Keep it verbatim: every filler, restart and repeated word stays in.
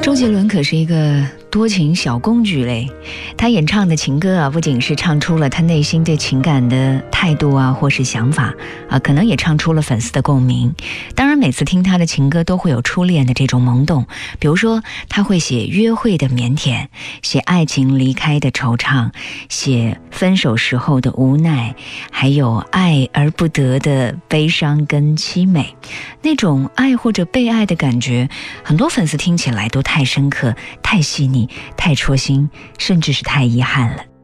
周杰伦可是一个多情小公举嘞，他演唱的情歌啊，不仅是唱出了他内心对情感的态度啊，或是想法啊，可能也唱出了粉丝的共鸣。当然，每次听他的情歌都会有初恋的这种懵懂，比如说他会写约会的腼腆，写爱情离开的惆怅，写分手时候的无奈，还有爱而不得的悲伤跟凄美。那种爱或者被爱的感觉，很多粉丝听起来都太深刻、太细腻、太戳心，甚至是太遗憾了。